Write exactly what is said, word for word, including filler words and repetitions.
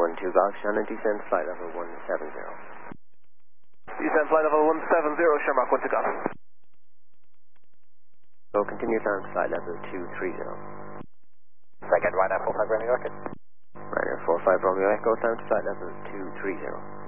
one two Golf, Shannon, descend flight level one seven zero. Descend flight level one seven zero, Shamrock one two Golf. So continue climb flight level two three zero. Second, Ryanair four five Romeo Echo. Ryanair four five Romeo Echo, climb to flight level two three zero.